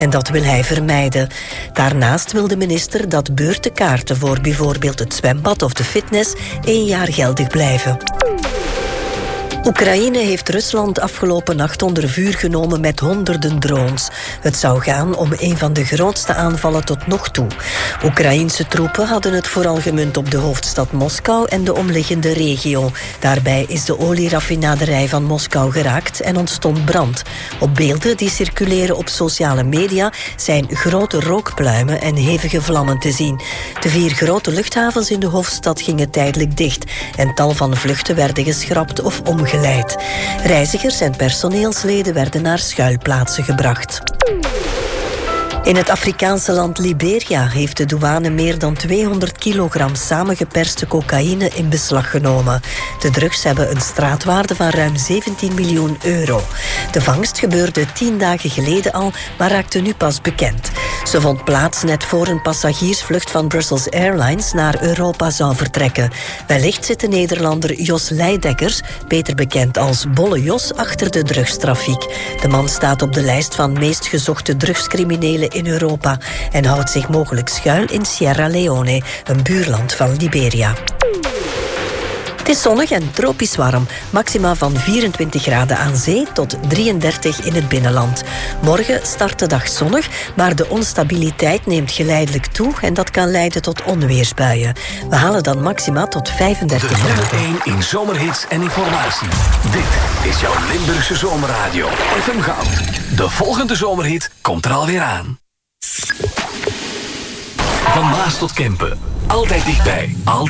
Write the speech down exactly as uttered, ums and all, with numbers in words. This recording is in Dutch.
En dat wil hij vermijden. Daarnaast wil de minister dat beurtenkaarten voor bijvoorbeeld het zwembad of de fitness één jaar geldig blijven. Oekraïne heeft Rusland afgelopen nacht onder vuur genomen met honderden drones. Het zou gaan om een van de grootste aanvallen tot nog toe. Oekraïense troepen hadden het vooral gemunt op de hoofdstad Moskou en de omliggende regio. Daarbij is de olieraffinaderij van Moskou geraakt en ontstond brand. Op beelden die circuleren op sociale media zijn grote rookpluimen en hevige vlammen te zien. De vier grote luchthavens in de hoofdstad gingen tijdelijk dicht en tal van vluchten werden geschrapt of omgeleid. Reizigers en personeelsleden werden naar schuilplaatsen gebracht. In het Afrikaanse land Liberia heeft de douane meer dan tweehonderd kilogram samengeperste cocaïne in beslag genomen. De drugs hebben een straatwaarde van ruim zeventien miljoen euro. De vangst gebeurde tien dagen geleden al, maar raakte nu pas bekend. Ze vond plaats net voor een passagiersvlucht van Brussels Airlines naar Europa zou vertrekken. Wellicht zit de Nederlander Jos Leidekkers, beter bekend als Bolle Jos, achter de drugstrafiek. De man staat op de lijst van meest gezochte drugscriminelen in Europa en houdt zich mogelijk schuil in Sierra Leone, een buurland van Liberia. Het is zonnig en tropisch warm. Maxima van vierentwintig graden aan zee tot drieëndertig in het binnenland. Morgen start de dag zonnig, maar de onstabiliteit neemt geleidelijk toe en dat kan leiden tot onweersbuien. We halen dan maxima tot vijfendertig graden. De nummer één in zomerhits en informatie. Dit is jouw Limburgse zomerradio. F M Goud. De volgende zomerhit komt er alweer aan. Van Maas tot Kempen. Altijd dichtbij. Altijd